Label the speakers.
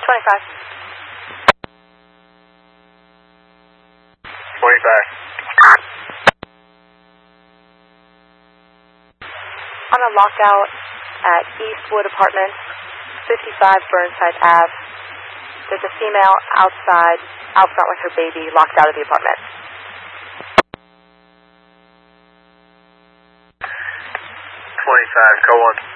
Speaker 1: 25.
Speaker 2: 25.
Speaker 1: On a lockout at Eastwood Apartments, 55 Burnside Ave. There's a female out front with her baby, locked out of the apartment.
Speaker 2: 25, code 1.